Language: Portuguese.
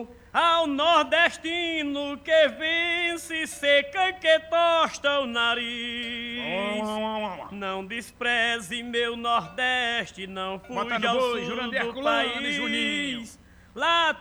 ao nordestino que vence seca que tosta o nariz. Não despreze meu Nordeste, não fuja ao sul do país. Lá